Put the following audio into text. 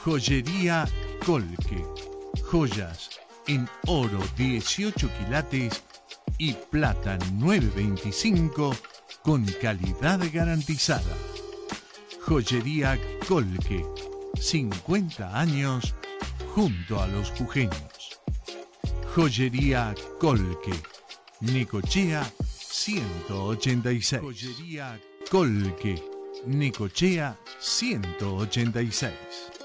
Joyería Colque. Joyas en oro 18 quilates y plata 925 con calidad garantizada. Joyería Colque. 50 años junto a los jujeños. Joyería Colque. Necochea 186. Joyería Colque. Necochea 186.